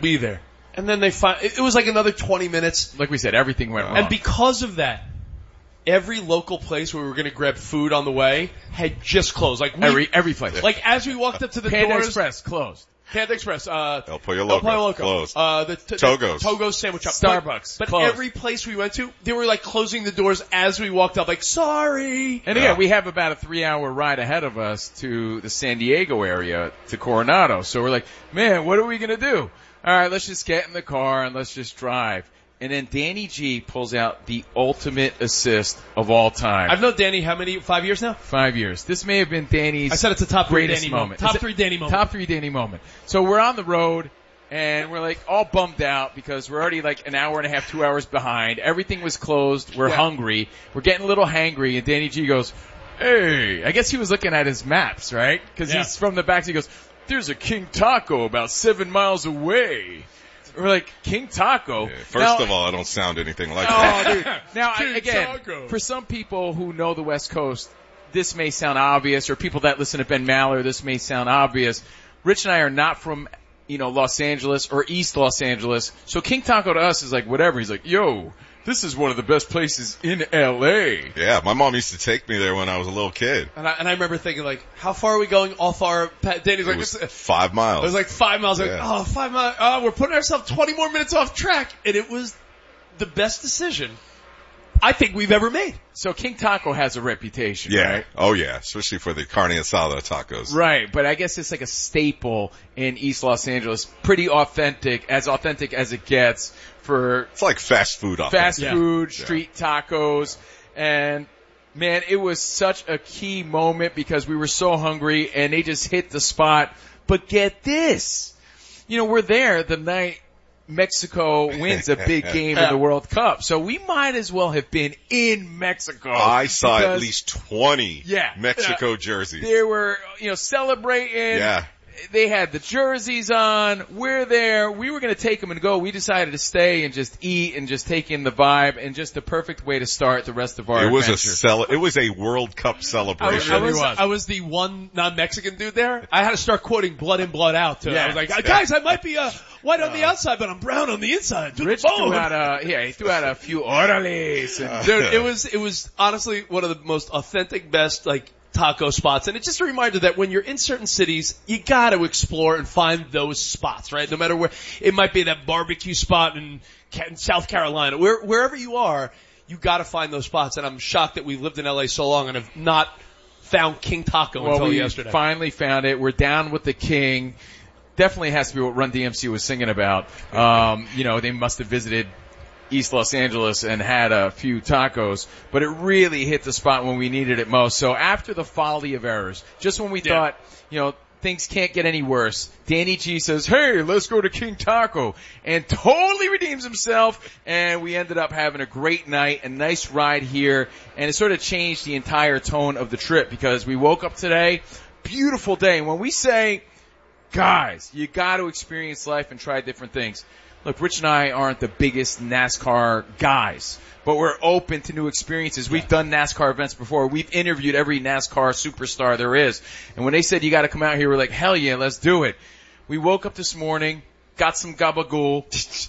be there. And then it was like another 20 minutes. Like we said, everything went wrong. And because of that, every local place where we were going to grab food on the way had just closed. Like every place. Like as we walked up to the Panda doors. Express closed. Panda Express, El Pollo Loco closed. The Togo's Sandwich Shop. Starbucks But closed. every place we went to, they were like closing the doors as we walked up, like, sorry. And again, we have about a 3-hour ride ahead of us to the San Diego area, to Coronado. So we're like, man, what are we gonna do? Alright, let's just get in the car and let's just drive. And then Danny G pulls out the ultimate assist of all time. I've known Danny how many? 5 years now? 5 years. This may have been Danny's I said it's a top three greatest Danny moment. Top three Danny moment. Top 3 Danny moment. So we're on the road and we're like all bummed out because we're already like an hour and a half, 2 hours behind. Everything was closed. We're hungry. We're getting a little hangry and Danny G goes, hey, I guess he was looking at his maps, right? Cause he's from the back. So he goes, there's a King Taco about 7 miles away. We're like, King Taco? Yeah, first of all, I don't sound anything like that. Dude. Now, again, Taco. for some people who know the West Coast, this may sound obvious, or people that listen to Ben Maller, this may sound obvious. Rich and I are not from, Los Angeles or East Los Angeles, so King Taco to us is like whatever. He's like, yo, this is one of the best places in L.A. Yeah, my mom used to take me there when I was a little kid. And I remember thinking, like, how far are we going? All far? Danny's like, It was 5 miles. It was like 5 miles. Yeah. Like, 5 miles. Oh, we're putting ourselves 20 more minutes off track. And it was the best decision I think we've ever made. So King Taco has a reputation, Yeah. right? Oh, yeah. Especially for the carne asada tacos. Right, but I guess it's like a staple in East Los Angeles. Pretty authentic as it gets for It's like fast food. fast food, street tacos, and man, it was such a key moment because we were so hungry and they just hit the spot. But get this, we're there the night Mexico wins a big game in the World Cup, so we might as well have been in Mexico. I saw at least 20 Mexico jerseys. They were, celebrating. Yeah. They had the jerseys on. We're there. We were going to take them and go. We decided to stay and just eat and just take in the vibe and just the perfect way to start the rest of our adventure. It was a World Cup celebration. I was the one non-Mexican dude there. I had to start quoting blood in, blood out too. I was like, guys, I might be white on the outside, but I'm brown on the inside. Rich threw out he threw out a few orales. Dude, it was honestly one of the most authentic, best, taco spots. And it's just a reminder that when you're in certain cities, you gotta explore and find those spots, right? No matter where, it might be that barbecue spot in South Carolina, wherever you are, you gotta find those spots. And I'm shocked that we lived in LA so long and have not found King Taco until yesterday. Finally found it. We're down with the King. Definitely has to be what Run DMC was singing about. They must have visited East Los Angeles and had a few tacos, but it really hit the spot when we needed it most. So after the folly of errors, just when we thought, things can't get any worse, Danny G says, hey, let's go to King Taco, and totally redeems himself, and we ended up having a great night, a nice ride here, and it sort of changed the entire tone of the trip because we woke up today, beautiful day, and when we say, guys, you got to experience life and try different things. Look, Rich and I aren't the biggest NASCAR guys, but we're open to new experiences. We've done NASCAR events before. We've interviewed every NASCAR superstar there is. And when they said you got to come out here, we're like, hell yeah, let's do it. We woke up this morning, got some gabagool,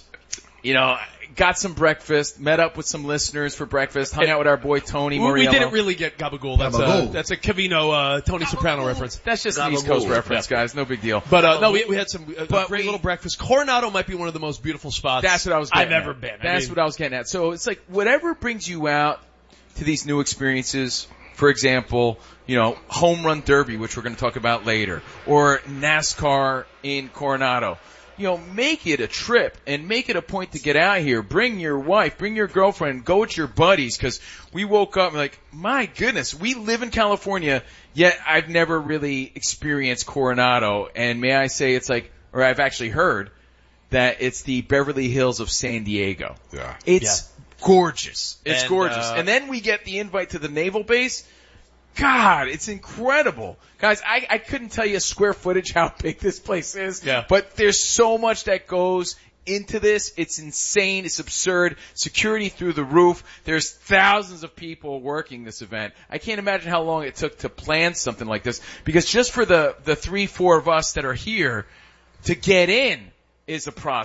got some breakfast, met up with some listeners for breakfast, hung out with our boy Tony Moriello. We didn't really get gabagool. That's a Cavino, Tony Soprano reference. That's just an East Coast reference, guys. No big deal. But no, we had some great little breakfast. Coronado might be one of the most beautiful spots. That's what I was getting I've ever been. That's what I was getting at. So it's like whatever brings you out to these new experiences. For example, Home Run Derby, which we're going to talk about later, or NASCAR in Coronado. Make it a trip and make it a point to get out here. Bring your wife, bring your girlfriend, go with your buddies, because we woke up and like, my goodness, we live in California, yet I've never really experienced Coronado. And may I say or I've actually heard that it's the Beverly Hills of San Diego. Yeah. It's gorgeous. It's gorgeous. And then we get the invite to the naval base. God, it's incredible. Guys, I couldn't tell you square footage how big this place is. Yeah. But there's so much that goes into this. It's insane. It's absurd. Security through the roof. There's thousands of people working this event. I can't imagine how long it took to plan something like this, because just for the 3-4 of us that are here to get in is a process.